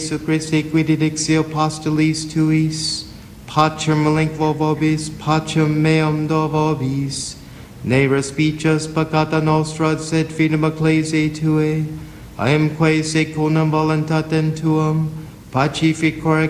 Jesu Christi quid edixio postulis tuis, pacem malinquo vobis, pacem meum do vobis, ne respicias peccata nostra, sed fidem ecclesiae Tuae, aemque secundum voluntatem Tuum, pacificor